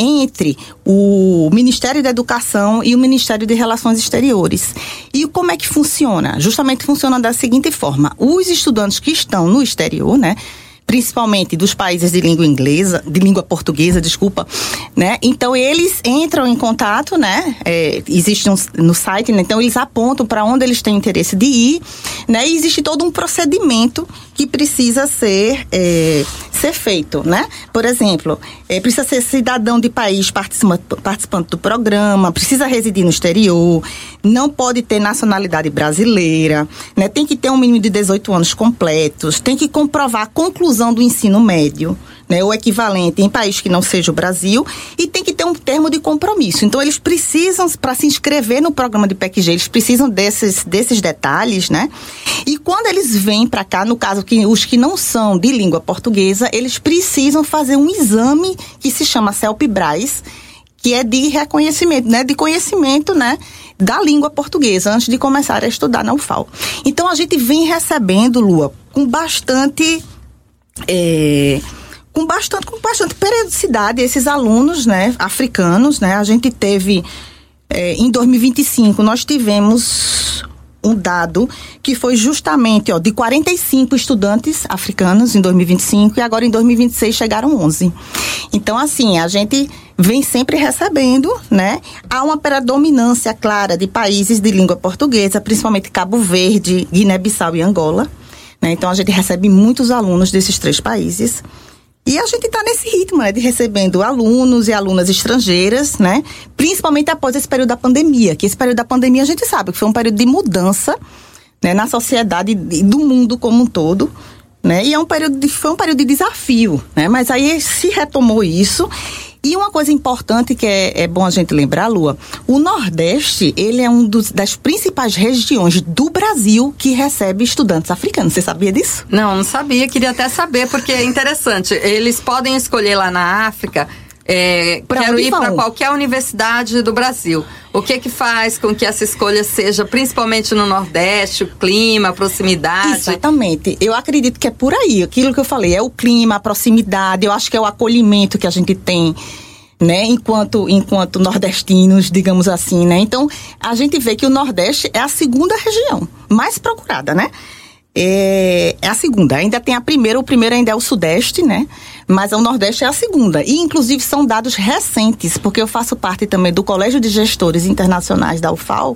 entre o Ministério da Educação e o Ministério de Relações Exteriores. E como é que funciona? Justamente funciona da seguinte forma: os estudantes que estão no exterior, né, principalmente dos países de língua portuguesa, né? Então eles entram em contato, né? Existe no site, né? Então eles apontam para onde eles têm interesse de ir, né? E existe todo um procedimento que precisa ser feito, né? Por exemplo, precisa ser cidadão de país participante do programa, precisa residir no exterior, não pode ter nacionalidade brasileira, né? Tem que ter um mínimo de 18 anos completos, tem que comprovar a conclusão do ensino médio, né, o equivalente em país que não seja o Brasil, e tem que ter um termo de compromisso. Então, eles precisam, para se inscrever no programa de PEC-G, eles precisam desses detalhes, né? E quando eles vêm para cá, no caso, os que não são de língua portuguesa, eles precisam fazer um exame que se chama CELP-BRAS, que é de reconhecimento, né, de conhecimento, né, da língua portuguesa, antes de começar a estudar na UFAL. Então, a gente vem recebendo, Lua, com bastante periodicidade esses alunos, né, africanos, né? A gente teve, em 2025, nós tivemos um dado que foi justamente, de 45 estudantes africanos em 2025, e agora em 2026 chegaram 11. Então, assim, a gente vem sempre recebendo, né? Há uma predominância clara de países de língua portuguesa, principalmente Cabo Verde, Guiné-Bissau e Angola, né? Então, a gente recebe muitos alunos desses 3 países. E a gente está nesse ritmo, né, de recebendo alunos e alunas estrangeiras, né? Principalmente após esse período da pandemia, que esse período da pandemia a gente sabe que foi um período de mudança, né, na sociedade do mundo como um todo, né? E foi um período de desafio, né? Mas aí se retomou isso. E uma coisa importante que é bom a gente lembrar, Lua, o Nordeste, ele é das principais regiões do Brasil que recebe estudantes africanos. Você sabia disso? Não sabia, queria até saber, porque é interessante. Eles podem escolher lá na África, quero ir para qualquer universidade do Brasil. O que faz com que essa escolha seja, principalmente no Nordeste, o clima, a proximidade? Exatamente. Eu acredito que é por aí. Aquilo que eu falei, é o clima, a proximidade, eu acho que é o acolhimento que a gente tem, né, enquanto nordestinos, digamos assim, né? Então, a gente vê que o Nordeste é a segunda região mais procurada, né? É a segunda, ainda tem a primeira, o primeiro ainda é o Sudeste, né? Mas o Nordeste é a segunda, e inclusive são dados recentes, porque eu faço parte também do Colégio de Gestores Internacionais da UFAL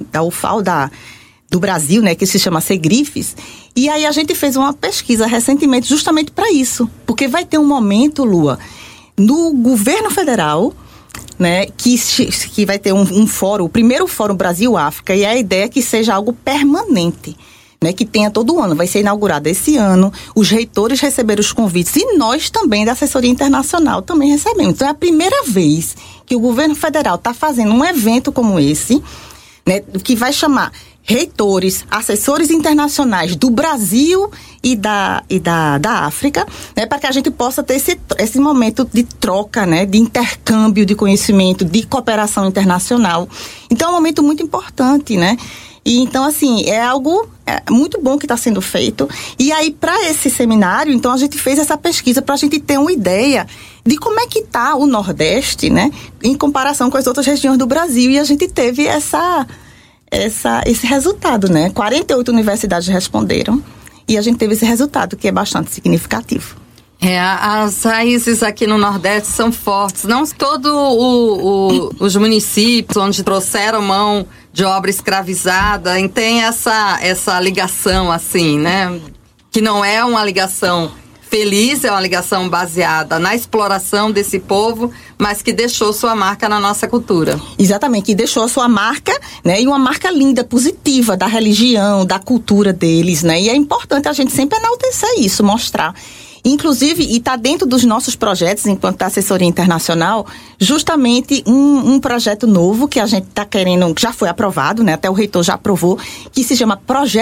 do Brasil, né, que se chama Segrifes, e aí a gente fez uma pesquisa recentemente justamente para isso, porque vai ter um momento, Lua, no governo federal, né, que vai ter um fórum, o primeiro Fórum Brasil-África, e a ideia é que seja algo permanente, né, que tenha todo ano, vai ser inaugurado esse ano, os reitores receberam os convites, e nós também da assessoria internacional também recebemos. Então é a primeira vez que o governo federal está fazendo um evento como esse, né, que vai chamar reitores, assessores internacionais do Brasil e da África, né, para que a gente possa ter esse momento de troca, né, de intercâmbio de conhecimento, de cooperação internacional. Então é um momento muito importante, né? E então, assim, é algo muito bom que está sendo feito. E aí, para esse seminário, então, a gente fez essa pesquisa para a gente ter uma ideia de como é que está o Nordeste, né, em comparação com as outras regiões do Brasil. E a gente teve esse resultado, né? 48 universidades responderam e a gente teve esse resultado, que é bastante significativo. As raízes aqui no Nordeste são fortes. Não todos os municípios onde trouxeram mão de obra escravizada tem essa ligação, assim, né? Que não é uma ligação feliz, é uma ligação baseada na exploração desse povo, mas que deixou sua marca na nossa cultura. Exatamente, que deixou a sua marca, né? E uma marca linda, positiva, da religião, da cultura deles, né? E é importante a gente sempre enaltecer isso, mostrar. Inclusive, e está dentro dos nossos projetos, enquanto da assessoria internacional, justamente um projeto novo que a gente está querendo, que já foi aprovado, né? Até o reitor já aprovou, que se chama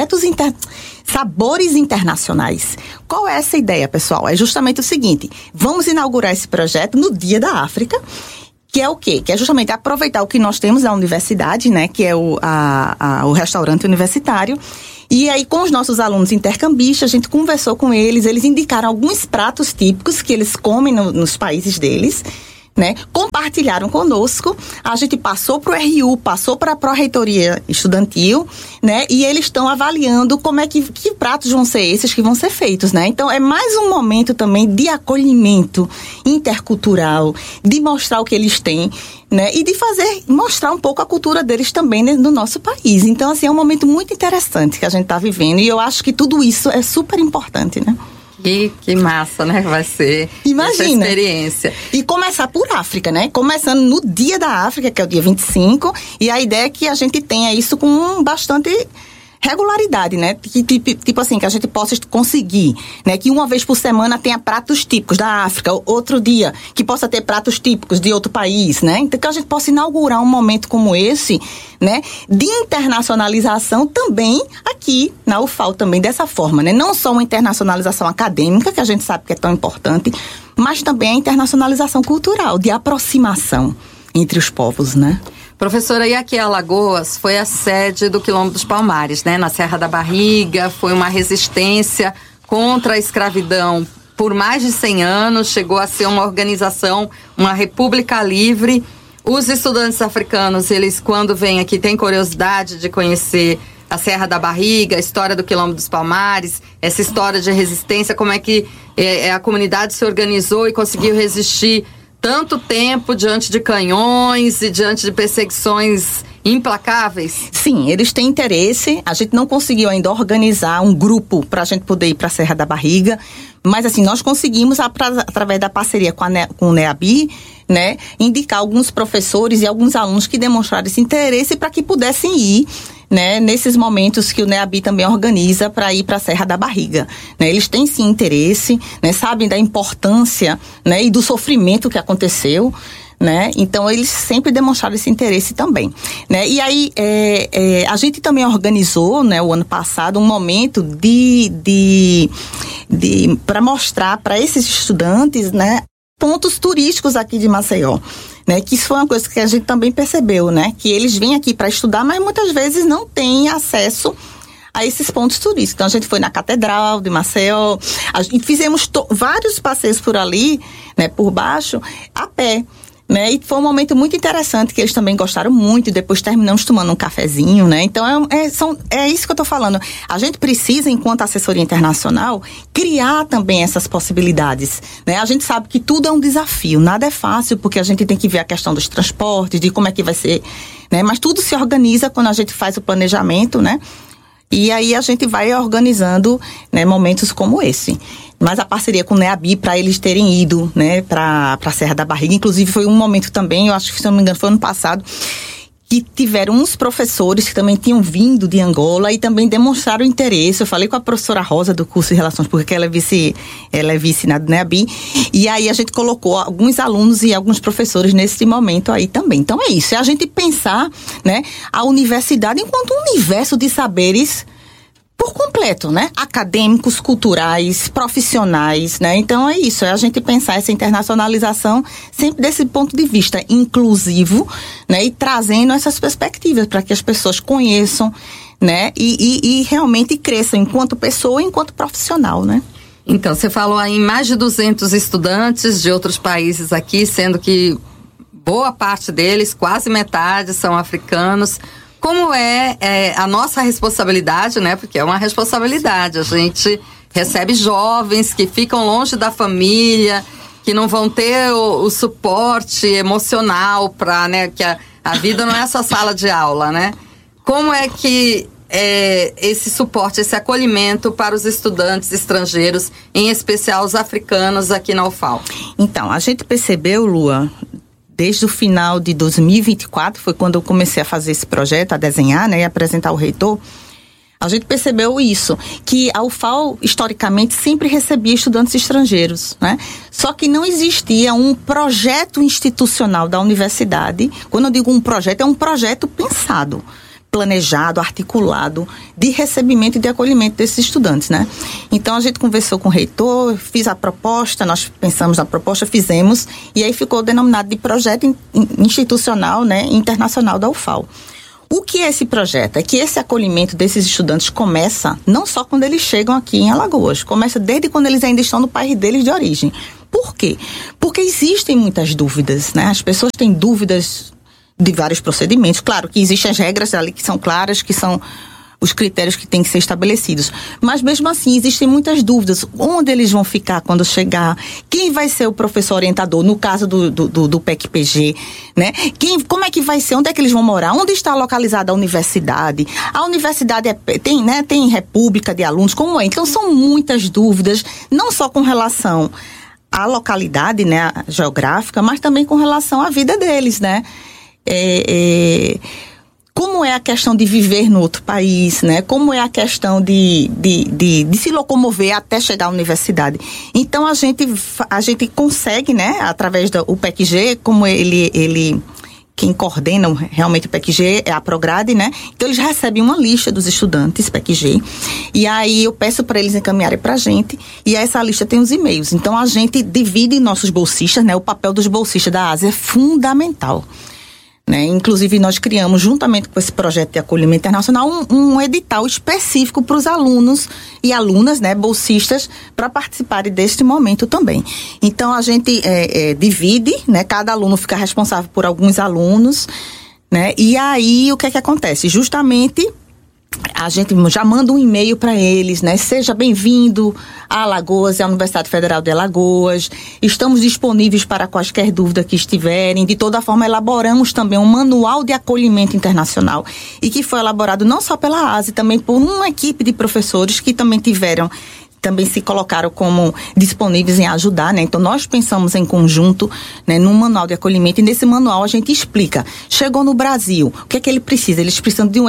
Sabores Internacionais. Qual é essa ideia, pessoal? É justamente o seguinte: vamos inaugurar esse projeto no Dia da África, que é o quê? Que é justamente aproveitar o que nós temos na universidade, né? Que é o restaurante universitário. E aí, com os nossos alunos intercambistas, a gente conversou com eles indicaram alguns pratos típicos que eles comem nos países deles, né, compartilharam conosco, a gente passou para o RU, passou para a Pró-Reitoria Estudantil, né, e eles estão avaliando como é que pratos vão ser esses que vão ser feitos, né? Então, é mais um momento também de acolhimento intercultural, de mostrar o que eles têm, né, e de mostrar um pouco a cultura deles também, né, no nosso país. Então, assim, é um momento muito interessante que a gente está vivendo e eu acho que tudo isso é super importante, né? Que massa, né? Vai ser essa experiência. E começar por África, né? Começando no Dia da África, que é o dia 25, e a ideia é que a gente tenha isso com bastante regularidade, né? Tipo assim, que a gente possa conseguir, né? Que uma vez por semana tenha pratos típicos da África, outro dia que possa ter pratos típicos de outro país, né? Então que a gente possa inaugurar um momento como esse, né? De internacionalização também aqui na UFAL também dessa forma, né? Não só uma internacionalização acadêmica, que a gente sabe que é tão importante, mas também a internacionalização cultural, de aproximação entre os povos, né? Professora, e aqui Alagoas foi a sede do Quilombo dos Palmares, né? Na Serra da Barriga, foi uma resistência contra a escravidão por mais de 100 anos, chegou a ser uma organização, uma república livre. Os estudantes africanos, eles quando vêm aqui têm curiosidade de conhecer a Serra da Barriga, a história do Quilombo dos Palmares, essa história de resistência, como é que a comunidade se organizou e conseguiu resistir tanto tempo diante de canhões e diante de perseguições implacáveis? Sim, eles têm interesse. A gente não conseguiu ainda organizar um grupo para a gente poder ir para a Serra da Barriga, mas assim, nós conseguimos, através da parceria com o NEABI, né, indicar alguns professores e alguns alunos que demonstraram esse interesse para que pudessem ir, né, nesses momentos que o NEABI também organiza para ir para a Serra da Barriga, né? Eles têm sim interesse, né, sabem da importância, né, e do sofrimento que aconteceu, né? Então eles sempre demonstraram esse interesse também, né? E aí a gente também organizou, né, o ano passado um momento para mostrar para esses estudantes, né, pontos turísticos aqui de Maceió, né? Que isso foi uma coisa que a gente também percebeu, né? Que eles vêm aqui para estudar, mas muitas vezes não têm acesso a esses pontos turísticos. Então a gente foi na Catedral de Maceió, e fizemos vários passeios por ali, né, por baixo, a pé. Né? E foi um momento muito interessante que eles também gostaram muito, e depois terminamos tomando um cafezinho, né? Então é isso que eu estou falando. A gente precisa, enquanto assessoria internacional, criar também essas possibilidades, né? A gente sabe que tudo é um desafio, nada é fácil, porque a gente tem que ver a questão dos transportes, de como é que vai ser, né? Mas tudo se organiza quando a gente faz o planejamento, né? E aí a gente vai organizando, né, momentos como esse. Mas a parceria com o NEABI, para eles terem ido, né, para a Serra da Barriga, inclusive foi um momento também, eu acho que, se não me engano, foi ano passado, que tiveram uns professores que também tinham vindo de Angola e também demonstraram interesse. Eu falei com a professora Rosa do curso de Relações Públicas, que ela é vice na NEABI, e aí a gente colocou alguns alunos e alguns professores nesse momento aí também. Então é isso, é a gente pensar, né, a universidade enquanto um universo de saberes por completo, né? Acadêmicos, culturais, profissionais, né? Então é isso, é a gente pensar essa internacionalização sempre desse ponto de vista inclusivo, né? E trazendo essas perspectivas para que as pessoas conheçam, né? E realmente cresçam enquanto pessoa e enquanto profissional, né? Então, você falou aí em mais de 200 estudantes de outros países aqui, sendo que boa parte deles, quase metade, são africanos. Como é a nossa responsabilidade, né? Porque é uma responsabilidade. A gente recebe jovens que ficam longe da família, que não vão ter o suporte emocional para, né? Que a vida não é só sala de aula, né? Como é que esse suporte, esse acolhimento para os estudantes estrangeiros, em especial os africanos aqui na UFAL? Então, a gente percebeu, Lua, desde o final de 2024, foi quando eu comecei a fazer esse projeto, a desenhar, né, e apresentar ao reitor, a gente percebeu isso, que a UFAL, historicamente, sempre recebia estudantes estrangeiros, né? Só que não existia um projeto institucional da universidade. Quando eu digo um projeto, é um projeto pensado, planejado, articulado, de recebimento e de acolhimento desses estudantes, né? Então, a gente conversou com o reitor, fiz a proposta, nós pensamos na proposta, fizemos, e aí ficou denominado de projeto institucional, né, internacional da UFAL. O que é esse projeto? É que esse acolhimento desses estudantes começa não só quando eles chegam aqui em Alagoas, começa desde quando eles ainda estão no país deles de origem. Por quê? Porque existem muitas dúvidas, né? As pessoas têm dúvidas de vários procedimentos. Claro que existem as regras ali que são claras, que são os critérios que têm que ser estabelecidos. Mas mesmo assim, existem muitas dúvidas. Onde eles vão ficar quando chegar? Quem vai ser o professor orientador? No caso do PEC-PG, né? Como é que vai ser? Onde é que eles vão morar? Onde está localizada a universidade? A universidade tem república de alunos, como é? Então, são muitas dúvidas, não só com relação à localidade, né, geográfica, mas também com relação à vida deles, né? Como é a questão de viver no outro país, né? Como é a questão de se locomover até chegar à universidade. Então, a gente consegue, né? Através do PEC-G, como quem coordena realmente o PEC-G é a Prograde, né? Então, eles recebem uma lista dos estudantes PEC-G. E aí, eu peço para eles encaminharem para a gente. E essa lista tem os e-mails. Então, a gente divide nossos bolsistas, né? O papel dos bolsistas da Ásia é fundamental. Né? Inclusive, nós criamos, juntamente com esse projeto de acolhimento internacional, um edital específico para os alunos e alunas, né, bolsistas, para participarem deste momento também. Então, a gente divide, né, cada aluno fica responsável por alguns alunos, né, e aí o que é que acontece? Justamente, a gente já manda um e-mail para eles, né? Seja bem-vindo a Alagoas, à Universidade Federal de Alagoas. Estamos disponíveis para quaisquer dúvida que estiverem. De toda forma, elaboramos também um manual de acolhimento internacional e que foi elaborado não só pela ASE, também por uma equipe de professores que também se colocaram como disponíveis em ajudar, né? Então, nós pensamos em conjunto, né, num manual de acolhimento, e nesse manual a gente explica. Chegou no Brasil, o que é que ele precisa? Eles precisam de um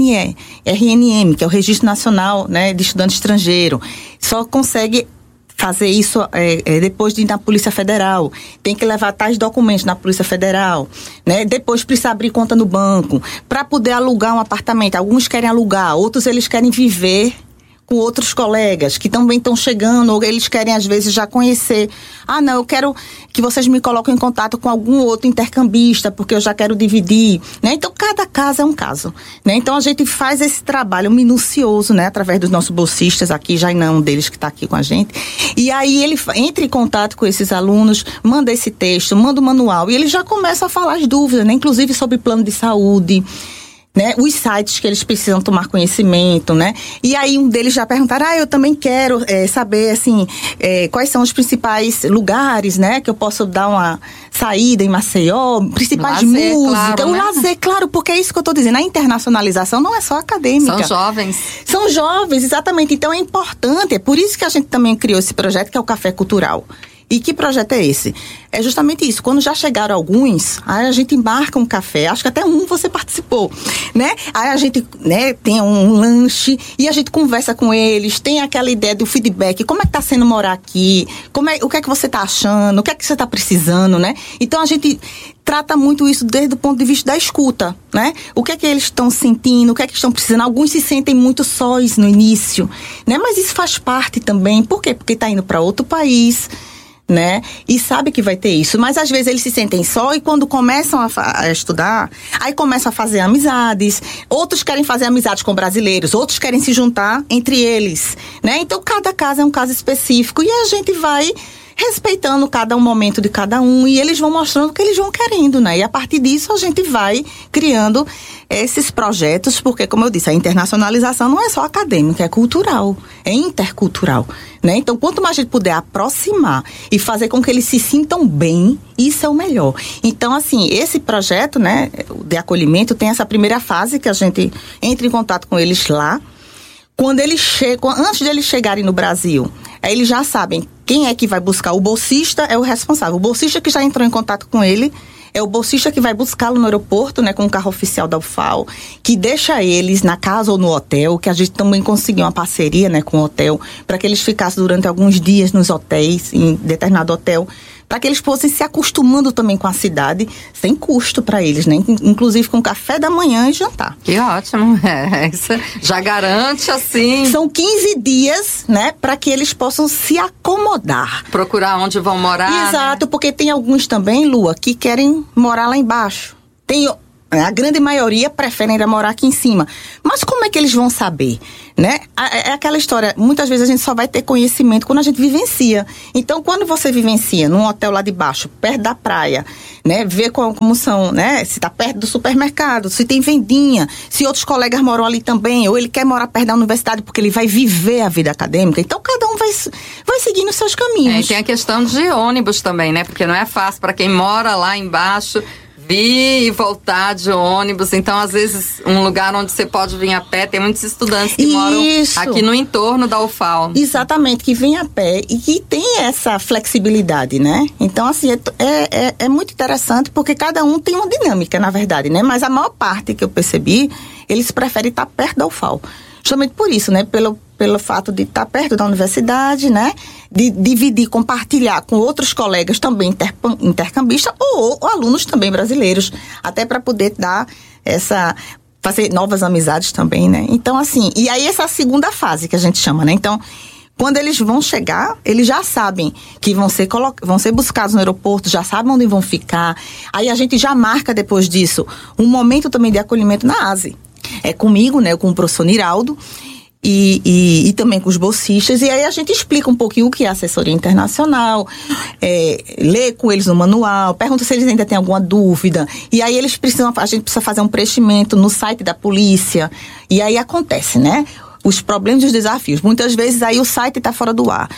RNM, que é o Registro Nacional, né, de Estudante Estrangeiro. Só consegue fazer isso depois de ir na Polícia Federal. Tem que levar tais documentos na Polícia Federal, né? Depois precisa abrir conta no banco, para poder alugar um apartamento. Alguns querem alugar, outros eles querem viver com outros colegas que também estão chegando, ou eles querem às vezes já conhecer. Não, eu quero que vocês me coloquem em contato com algum outro intercambista, porque eu já quero dividir, né? Então, cada caso é um caso, né? Então, a gente faz esse trabalho minucioso, né? Através dos nossos bolsistas aqui, já não um deles que está aqui com a gente. E aí, ele entra em contato com esses alunos, manda esse texto, manda o manual, e ele já começa a falar as dúvidas, né? Inclusive sobre plano de saúde, né, os sites que eles precisam tomar conhecimento, né? E aí um deles já perguntaram, eu também quero saber, assim, quais são os principais lugares, né, que eu posso dar uma saída em Maceió, principais lazer, música, claro, né? O lazer, claro, porque é isso que eu tô dizendo, a internacionalização não é só acadêmica. São jovens. São jovens, exatamente, então é importante, é por isso que a gente também criou esse projeto, que é o Café Cultural. E que projeto é esse? É justamente isso. Quando já chegaram alguns, aí a gente embarca um café. Acho que até você participou, né? Aí a gente, né, tem um lanche e a gente conversa com eles, tem aquela ideia do feedback. Como é que tá sendo morar aqui? O que é que você tá achando? O que é que você tá precisando, né? Então a gente trata muito isso desde o ponto de vista da escuta, né? O que é que eles estão sentindo? O que é que estão precisando? Alguns se sentem muito sós no início, né? Mas isso faz parte também. Por quê? Porque tá indo para outro país, né? E sabe que vai ter isso, mas às vezes eles se sentem só e quando começam a estudar, aí começam a fazer amizades, outros querem fazer amizades com brasileiros, outros querem se juntar entre eles, né? Então cada caso é um caso específico e a gente vai respeitando cada um momento de cada um e eles vão mostrando o que eles vão querendo, né? E a partir disso a gente vai criando esses projetos, porque como eu disse, a internacionalização não é só acadêmica, é cultural, é intercultural, né? Então quanto mais a gente puder aproximar e fazer com que eles se sintam bem, isso é o melhor. Então assim, esse projeto, né, de acolhimento tem essa primeira fase que a gente entra em contato com eles lá. Quando eles chegam, antes de eles chegarem no Brasil, aí eles já sabem quem é que vai buscar. O bolsista é o responsável. O bolsista que já entrou em contato com ele é o bolsista que vai buscá-lo no aeroporto, né, com o carro oficial da UFAL, que deixa eles na casa ou no hotel, que a gente também conseguiu uma parceria, né, com o hotel, para que eles ficassem durante alguns dias nos hotéis, em determinado hotel, para que eles fossem se acostumando também com a cidade, sem custo para eles, né? Inclusive com café da manhã e jantar. Que ótimo, isso já garante assim. São 15 dias, né, para que eles possam se acomodar. Procurar onde vão morar. Exato, né? Porque tem alguns também, Lua, que querem morar lá embaixo. Tem A grande maioria prefere ainda morar aqui em cima. Mas como é que eles vão saber, né? É aquela história, muitas vezes a gente só vai ter conhecimento quando a gente vivencia. Então, quando você vivencia num hotel lá de baixo, perto da praia, né? Vê como são, né? Se tá perto do supermercado, se tem vendinha, se outros colegas moram ali também, ou ele quer morar perto da universidade porque ele vai viver a vida acadêmica. Então, cada um vai seguindo os seus caminhos. E tem a questão de ônibus também, né? Porque não é fácil para quem mora lá embaixo vir e voltar de ônibus. Então, às vezes, um lugar onde você pode vir a pé, tem muitos estudantes que moram aqui no entorno da UFAL. Exatamente, que vem a pé e que tem essa flexibilidade, né? Então, assim, é muito interessante porque cada um tem uma dinâmica, na verdade, né? Mas a maior parte que eu percebi, eles preferem estar perto da UFAL. Justamente por isso, né? Pelo fato de estar perto da universidade, né? De dividir, compartilhar com outros colegas também intercambistas ou alunos também brasileiros, até para poder fazer novas amizades também, né? Então, assim, e aí essa segunda fase que a gente chama, né? Então, quando eles vão chegar, eles já sabem que vão ser buscados no aeroporto, já sabem onde vão ficar. Aí a gente já marca depois disso um momento também de acolhimento na ASE. É comigo, né? Com o professor Niraldo. E também com os bolsistas, e aí a gente explica um pouquinho o que é assessoria internacional, lê com eles no manual, pergunta se eles ainda têm alguma dúvida, e aí a gente precisa fazer um preenchimento no site da polícia, e aí acontece, né? Os problemas e os desafios. Muitas vezes aí o site está fora do ar.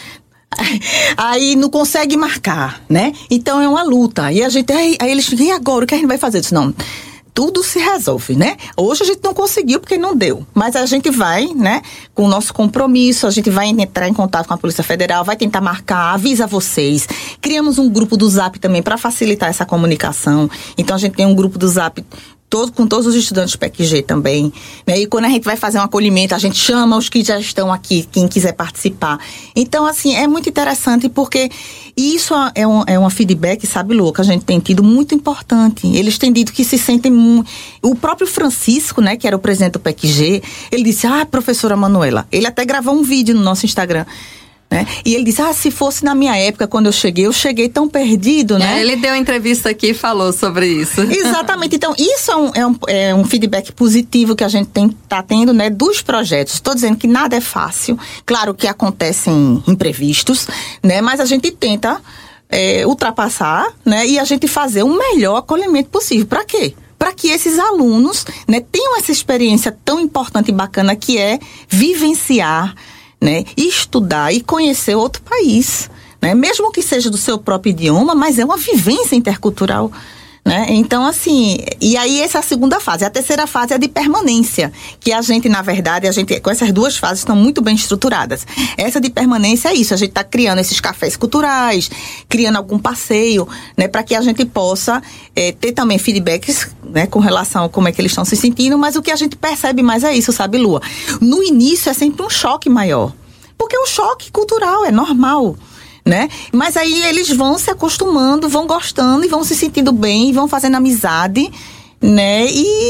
Aí não consegue marcar, né? Então é uma luta. E aí eles ficam, e agora? O que a gente vai fazer? Eu disse, não, tudo se resolve, né? Hoje a gente não conseguiu porque não deu. Mas a gente vai, né? Com o nosso compromisso, a gente vai entrar em contato com a Polícia Federal, vai tentar marcar, avisa vocês. Criamos um grupo do Zap também para facilitar essa comunicação. Então a gente tem um grupo do Zap com todos os estudantes do PEC-G também, né? E quando a gente vai fazer um acolhimento, a gente chama os que já estão aqui, quem quiser participar. Então, assim, é muito interessante porque isso é uma feedback, sabe, Lu, que a gente tem tido muito importante. Eles têm dito que se sentem muito. O próprio Francisco, né, que era o presidente do PEC-G, ele disse, professora Manuela, ele até gravou um vídeo no nosso Instagram, né? E ele disse, se fosse na minha época, quando eu cheguei tão perdido, né? Ele deu entrevista aqui e falou sobre isso. Exatamente. Então, isso é um feedback positivo que a gente tá tendo, né, dos projetos. Estou dizendo que nada é fácil. Claro que acontecem imprevistos, né? Mas a gente tenta ultrapassar, né? E a gente fazer o melhor acolhimento possível. Para quê? Para que esses alunos, né, tenham essa experiência tão importante e bacana que é vivenciar, né, estudar e conhecer outro país, né, mesmo que seja do seu próprio idioma, mas é uma vivência intercultural, né? Então, assim, e aí essa é a segunda fase. A terceira fase é a de permanência, que a gente, na verdade, com essas duas fases estão muito bem estruturadas. Essa de permanência é isso, a gente está criando esses cafés culturais, criando algum passeio, né, para que a gente possa ter também feedbacks, né, com relação a como é que eles estão se sentindo, mas o que a gente percebe mais é isso, sabe, Lua? No início é sempre um choque maior, porque é um choque cultural, é normal, né? Mas aí eles vão se acostumando, vão gostando e vão se sentindo bem, vão fazendo amizade, né?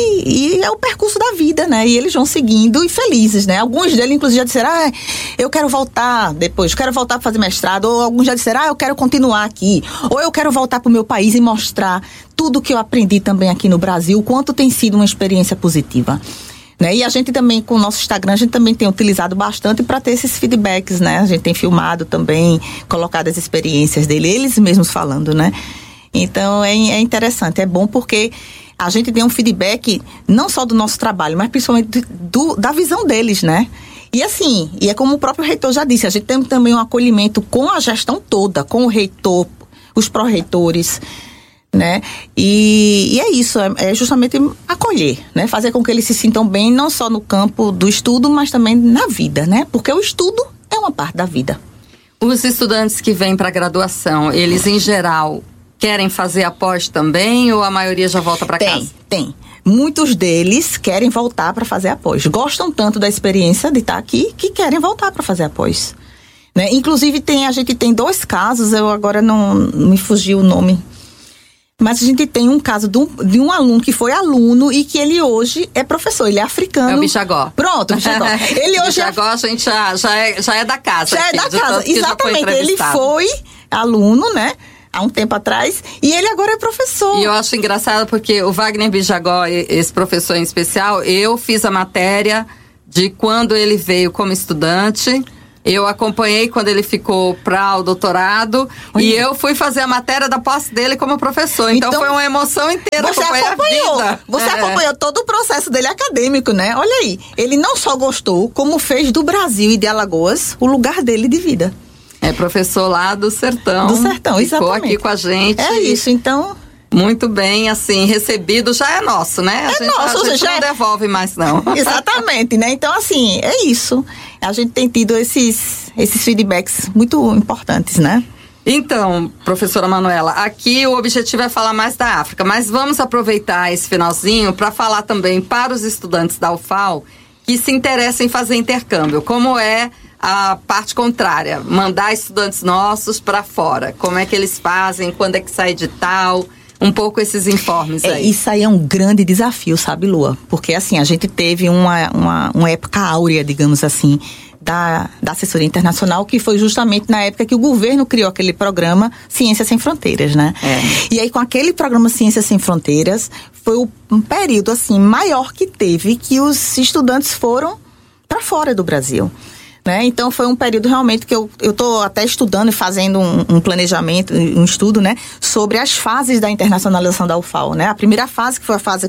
E é o percurso da vida, né? E eles vão seguindo e felizes, né? Alguns deles, inclusive, já disseram, eu quero voltar depois, quero voltar para fazer mestrado. Ou alguns já disseram, eu quero continuar aqui. Ou eu quero voltar para o meu país e mostrar tudo que eu aprendi também aqui no Brasil, o quanto tem sido uma experiência positiva. Né? E a gente também, com o nosso Instagram, a gente também tem utilizado bastante para ter esses feedbacks, né? A gente tem filmado também, colocado as experiências dele, eles mesmos falando, né? Então, é interessante, é bom porque a gente tem um feedback não só do nosso trabalho, mas principalmente da visão deles, né? E assim, é como o próprio reitor já disse, a gente tem também um acolhimento com a gestão toda, com o reitor, os pró-reitores, né? E é isso, é justamente acolher, né? Fazer com que eles se sintam bem, não só no campo do estudo, mas também na vida, né? Porque o estudo é uma parte da vida. Os estudantes que vêm para a graduação, eles em geral querem fazer a pós também ou a maioria já volta para casa? Tem. Muitos deles querem voltar para fazer a pós. Gostam tanto da experiência de estar aqui que querem voltar para fazer a pós. Né? Inclusive, a gente tem 2 casos, eu agora não me fugiu o nome. Mas a gente tem um caso de um aluno que foi aluno e que ele hoje é professor, ele é africano. É o Bichagó. Pronto, o Bichagó. Ele hoje Bichagó, a gente já é da casa. Já é da casa, exatamente. Ele foi aluno, né? há um tempo atrás, e ele agora é professor. E eu acho engraçado porque o Wagner Bijagó, esse professor em especial, eu fiz a matéria de quando ele veio como estudante. Eu acompanhei quando ele ficou para o doutorado. Olha. E eu fui fazer a matéria da posse dele como professor. Então foi uma emoção inteira. Você acompanhou todo o processo dele acadêmico, né? Olha aí, ele não só gostou, como fez do Brasil e de Alagoas o lugar dele de vida. É professor lá do Sertão. Do Sertão, exatamente. Ficou aqui com a gente. É isso, então... Muito bem, assim, recebido já é nosso, né? A gente não devolve mais, não. Exatamente, né? Então, assim, é isso. A gente tem tido esses feedbacks muito importantes, né? Então, professora Manuela, aqui o objetivo é falar mais da África, mas vamos aproveitar esse finalzinho para falar também para os estudantes da UFAL que se interessam em fazer intercâmbio. Como é a parte contrária, mandar estudantes nossos para fora? Como é que eles fazem? Quando é que sai edital? Um pouco esses informes aí. Isso aí é um grande desafio, sabe, Lua? Porque, assim, a gente teve uma época áurea, digamos assim, da assessoria internacional, que foi justamente na época que o governo criou aquele programa Ciências Sem Fronteiras, né? E aí, com aquele programa Ciências Sem Fronteiras, foi um período, assim, maior que teve, que os estudantes foram para fora do Brasil. Né? Então foi um período realmente que eu estou até estudando e fazendo um planejamento, um estudo, né, sobre as fases da internacionalização da UFAL, né? A primeira fase, que foi a fase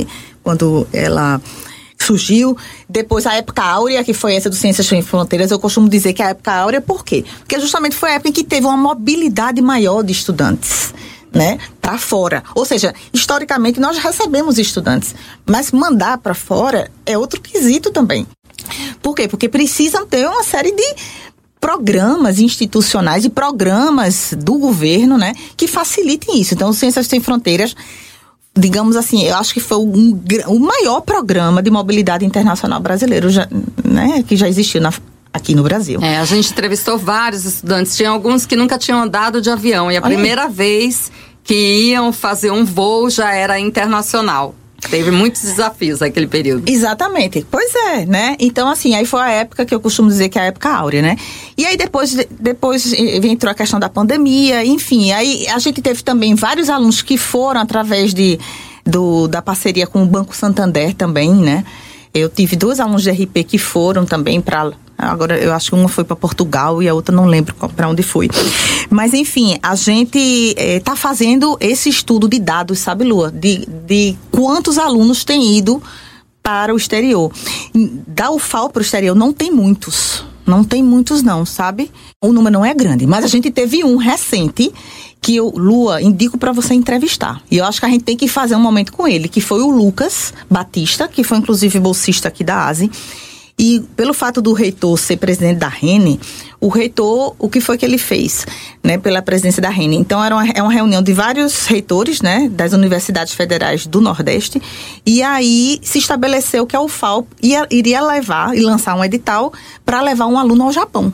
quando ela surgiu, depois a época áurea, que foi essa do Ciências Sem Fronteiras. Eu costumo dizer que a época áurea, por quê? Porque justamente foi a época em que teve uma mobilidade maior de estudantes, né, para fora. Ou seja, historicamente nós recebemos estudantes, mas mandar para fora é outro quesito também. Por quê? Porque precisam ter uma série de programas institucionais e programas do governo, né, que facilitem isso. Então, o Ciências Sem Fronteiras, digamos assim, eu acho que foi o maior programa de mobilidade internacional brasileiro, né, que já existiu aqui no Brasil. A gente entrevistou vários estudantes, tinha alguns que nunca tinham andado de avião, e a primeira vez que iam fazer um voo já era internacional. Teve muitos desafios naquele período. Exatamente. Pois é, né? Então, assim, aí foi a época que eu costumo dizer que é a época áurea, né? E aí depois entrou a questão da pandemia, enfim. Aí a gente teve também vários alunos que foram através da parceria com o Banco Santander também, né? Eu tive 2 alunos de RP que foram também para... Agora, eu acho que uma foi para Portugal e a outra não lembro para onde foi. Mas, enfim, a gente está fazendo esse estudo de dados, sabe, Lua? De quantos alunos têm ido para o exterior. Da UFAL para o exterior não tem muitos. Não tem muitos não, sabe? O número não é grande. Mas a gente teve um recente que eu, Lua, indico para você entrevistar. E eu acho que a gente tem que fazer um momento com ele, que foi o Lucas Batista, que foi inclusive bolsista aqui da ASE. E pelo fato do reitor ser presidente da RENE, o reitor, o que foi que ele fez, né, pela presidência da RENE? Então, é uma reunião de vários reitores, né, das universidades federais do Nordeste, e aí se estabeleceu que a UFAL iria levar e lançar um edital para levar um aluno ao Japão.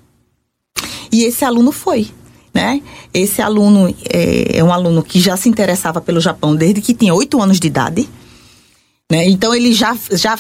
E esse aluno foi, né? Esse aluno é um aluno que já se interessava pelo Japão desde que tinha 8 anos de idade. Né? Então ele já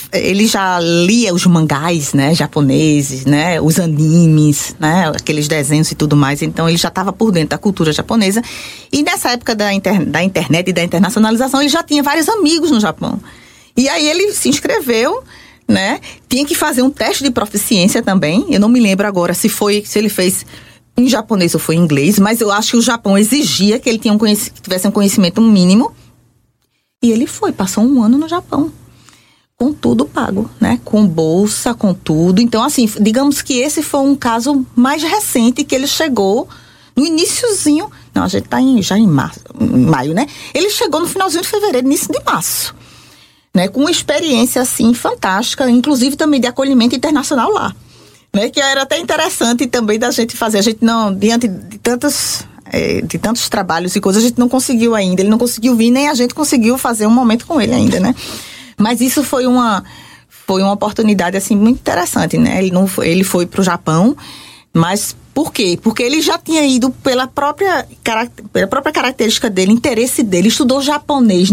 lia os mangás, né, japoneses, né, os animes, né, aqueles desenhos e tudo mais. Então ele já estava por dentro da cultura japonesa. E nessa época da internet e da internacionalização, ele já tinha vários amigos no Japão. E aí ele se inscreveu, né? Tinha que fazer um teste de proficiência também. Eu não me lembro agora se ele fez em japonês ou foi em inglês, mas eu acho que o Japão exigia que ele tivesse um conhecimento mínimo. E ele passou 1 ano no Japão, com tudo pago, né? Com bolsa, com tudo. Então, assim, digamos que esse foi um caso mais recente que ele chegou no iniciozinho. Não, a gente tá já em maio, né? Ele chegou no finalzinho de fevereiro, início de março, né? Com uma experiência, assim, fantástica, inclusive também de acolhimento internacional lá, né? Que era até interessante também da gente fazer. A gente não, diante de tantos trabalhos e coisas, a gente não conseguiu ainda. Ele não conseguiu vir, nem a gente conseguiu fazer um momento com ele ainda, né? Mas isso foi uma oportunidade, assim, muito interessante, né? Ele foi pro Japão, mas por quê? Porque ele já tinha ido pela própria característica dele, interesse dele, estudou japonês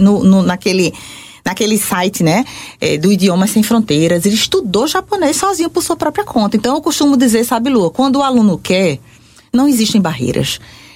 naquele site, né, do Idiomas Sem Fronteiras. Ele estudou japonês sozinho por sua própria conta. Então, eu costumo dizer, sabe, Lua, quando o aluno quer, não existem barreiras,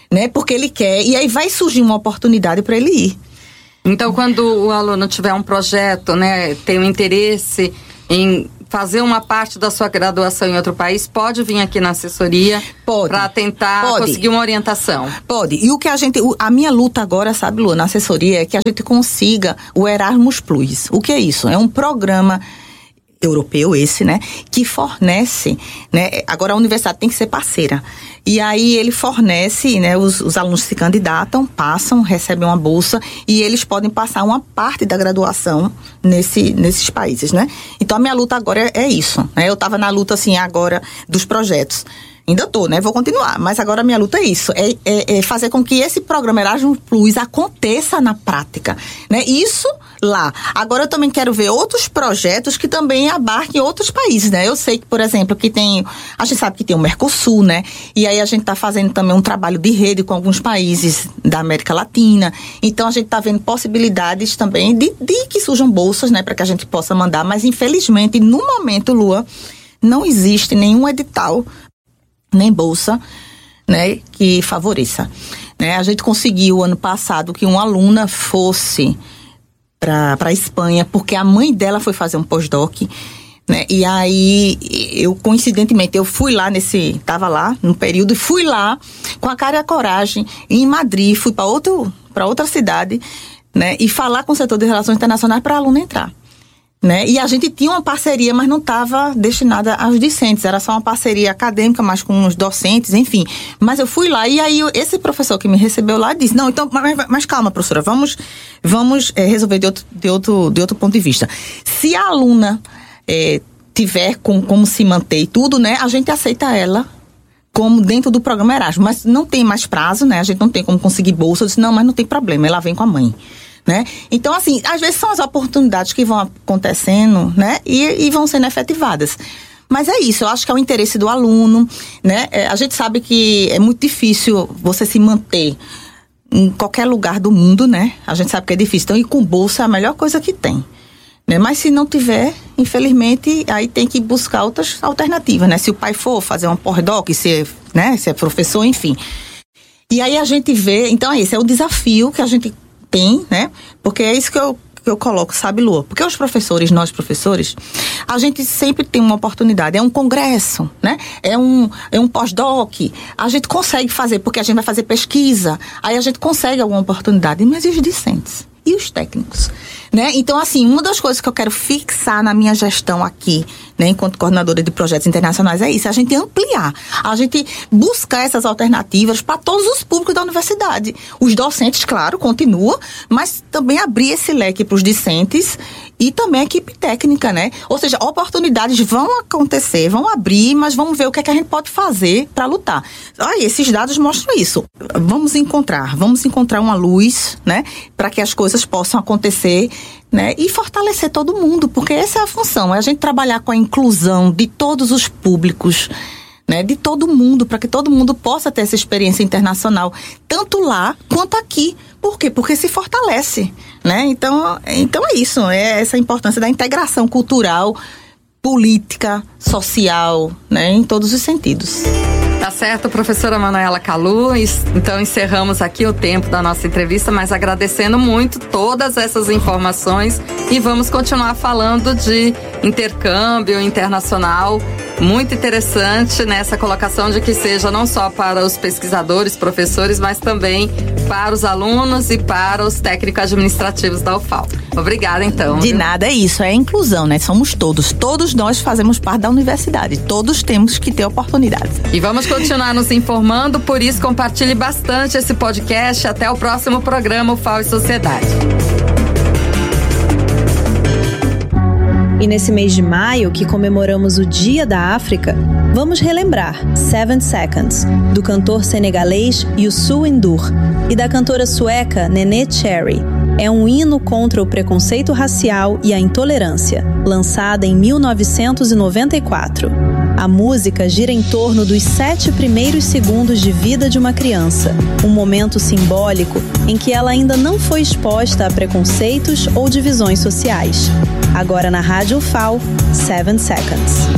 né? Porque ele quer, e aí vai surgir uma oportunidade para ele ir. Então, quando o aluno tiver um projeto, né, tem um interesse em fazer uma parte da sua graduação em outro país, pode vir aqui na assessoria para tentar conseguir uma orientação? Pode. E a minha luta agora, sabe, Lu, na assessoria, é que a gente consiga o Erasmus Plus. O que é isso? É um programa europeu esse, né, que fornece, né, agora a universidade tem que ser parceira, e aí ele fornece, né, os alunos se candidatam, passam, recebem uma bolsa, e eles podem passar uma parte da graduação nesses países, né. Então a minha luta agora é isso, né, eu estava na luta, assim, agora dos projetos. Ainda estou, né? Vou continuar. Mas agora a minha luta é isso. É fazer com que esse programa Erasmus Plus aconteça na prática, né? Isso lá. Agora eu também quero ver outros projetos que também abarquem outros países, né? Eu sei que, por exemplo, a gente sabe que tem o Mercosul, né? E aí a gente está fazendo também um trabalho de rede com alguns países da América Latina. Então a gente está vendo possibilidades também de que surjam bolsas, né? Para que a gente possa mandar. Mas infelizmente, no momento, Lua, não existe nenhum edital nem bolsa, né, que favoreça, né? A gente conseguiu ano passado que uma aluna fosse para a Espanha, porque a mãe dela foi fazer um pós-doc, né? E aí coincidentemente eu fui lá estava lá no período e fui lá com a cara e a coragem em Madrid, fui para outra cidade, né, e falar com o setor de relações internacionais para a aluna entrar. Né? E a gente tinha uma parceria, mas não estava destinada aos discentes, era só uma parceria acadêmica, mas com os docentes, enfim. Mas eu fui lá e aí esse professor que me recebeu lá disse, não, então, mas calma, professora, vamos resolver de outro ponto de vista. Se a aluna tiver como se manter e tudo, né, a gente aceita ela como dentro do programa Erasmus, mas não tem mais prazo, né, a gente não tem como conseguir bolsa. Eu disse, não, mas não tem problema, ela vem com a mãe. Né? Então, assim, às vezes são as oportunidades que vão acontecendo, né? E vão sendo efetivadas. Mas é isso, eu acho que é o interesse do aluno, né? A gente sabe que é muito difícil você se manter em qualquer lugar do mundo, né? A gente sabe que é difícil. Então, ir com bolsa é a melhor coisa que tem. Né? Mas se não tiver, infelizmente, aí tem que buscar outras alternativas, né? Se o pai for fazer uma pós-doc, se é professor, enfim. E aí a gente vê, então esse é o desafio que a gente tem, né? Porque é isso que eu coloco, sabe, Lu? Porque nós professores, a gente sempre tem uma oportunidade, é um congresso, né? É um pós-doc, a gente consegue fazer, porque a gente vai fazer pesquisa, aí a gente consegue alguma oportunidade, mas e os discentes? E os técnicos? Né? Então, assim, uma das coisas que eu quero fixar na minha gestão aqui, né, enquanto coordenadora de projetos internacionais, é isso, a gente ampliar, a gente buscar essas alternativas para todos os públicos da universidade. Os docentes, claro, continuam, mas também abrir esse leque para os discentes e também a equipe técnica, né? Ou seja, oportunidades vão acontecer, vão abrir, mas vamos ver o que é que a gente pode fazer para lutar. Esses dados mostram isso. Vamos encontrar uma luz, né, para que as coisas possam acontecer, né, e fortalecer todo mundo, porque essa é a função, é a gente trabalhar com a inclusão de todos os públicos, né, de todo mundo, para que todo mundo possa ter essa experiência internacional, tanto lá quanto aqui. Por quê? Porque se fortalece, né? Então é isso, é essa importância da integração cultural, política, social, né, em todos os sentidos. Tá certo, professora Manuela Kalu. Então encerramos aqui o tempo da nossa entrevista, mas agradecendo muito todas essas informações e vamos continuar falando de intercâmbio internacional. Muito interessante nessa colocação de que seja não só para os pesquisadores, professores, mas também para os alunos e para os técnicos administrativos da UFAL. Obrigada, então. De nada, é isso, é inclusão, né? Somos todos nós fazemos parte da universidade, todos temos que ter oportunidade. E vamos continuar nos informando, por isso compartilhe bastante esse podcast. Até o próximo programa UFAL e Sociedade. E nesse mês de maio, que comemoramos o Dia da África, vamos relembrar 7 Seconds, do cantor senegalês Youssou N'Dour e da cantora sueca Neneh Cherry. É um hino contra o preconceito racial e a intolerância, lançada em 1994. A música gira em torno dos 7 primeiros segundos de vida de uma criança, um momento simbólico em que ela ainda não foi exposta a preconceitos ou divisões sociais. Agora na Rádio UFAL, 7 Seconds.